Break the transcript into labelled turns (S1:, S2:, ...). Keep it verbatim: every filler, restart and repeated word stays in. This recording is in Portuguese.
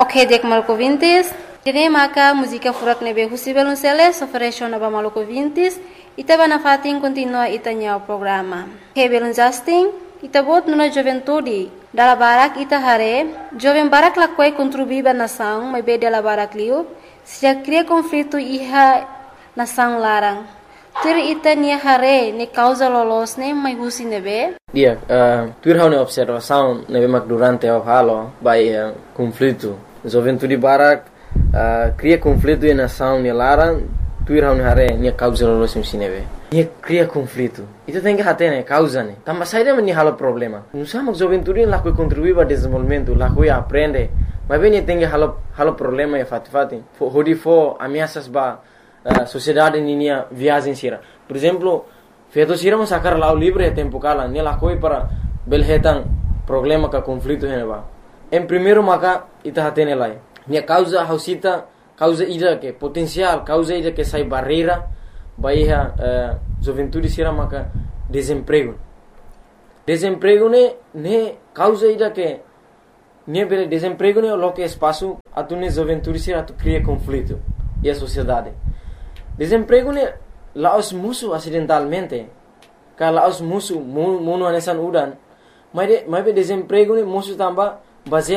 S1: Ok, dek maluco vintis. Jadi maka música furak nebe husi belunceles ofereció naba maluco vintis. Ita bana fatin continua ita nya o programa. Ok, belun Justin. Ita bot nuna juventude. Dala barak ita hare. Joven barak la quai contribuiba nação, mas be dela barak liu. Se já cria conflito iha nação larang. Tur ita nia hare ne causa lolos ne mai husi nebe.
S2: Dia, uh, tur hau ne observação nebe mak durante o halo by uh, conflito. Juventude barak uh, cria conflito e nação ne larang. Tur hau ne hare nia causa lolos ne nebe. Nia cria conflito. Ita tem que hate ne causa ne. Tamba saída men halo problema. Não sama juventude lá que contribui para desenvolvimento, lá que aprende. Mas bem tem que halo halo problema e fati fati. Hodi fo ameaças ba Uh, sociedade ninia viagem sira. Por exemplo, feito sira mo sacar lá o livre tempo kala, ne la koi para belhetan problema ka conflito heneba. Em primeiro maka ita hatene lai. Ne causa hausita, causa ida que potencial, causa ida que sai barreira, baiha uh, juventude sira maka desemprego. Desemprego ne ne causa ida que ne bele desemprego ne lo que espaço atune juventude sira tu cria conflito e a sociedade. Desemprego ne laos musuh acidentalmente. Kalau laos musuh munu anesan udan, mas de mas desemprego ne musuh tambah baseado